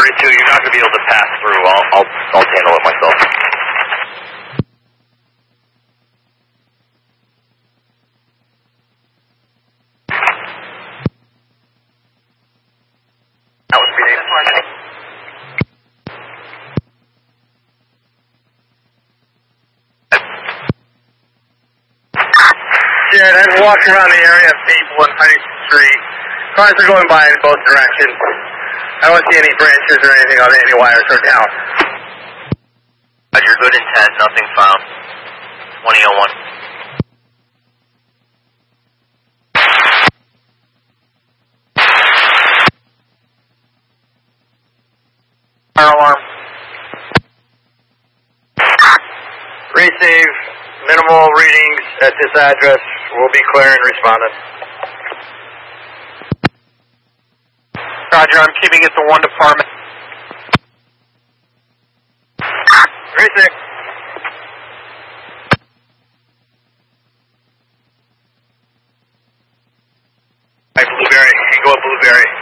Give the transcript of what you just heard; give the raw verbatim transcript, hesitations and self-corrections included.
thirty-two, you're not going to be able to pass through. I'll, I'll, I'll handle it myself. That was B eight. Jared, I've walked around the area of Maple and Huntington Street. Cars are going by in both directions. I don't see any branches or anything on any wires or down. You're good in ten, nothing found. twenty oh one. Fire alarm. Receive. Minimal readings at this address. We'll be clearing respondent. Roger, I'm keeping it to one department. Receive. Blueberry. You can go up Blueberry.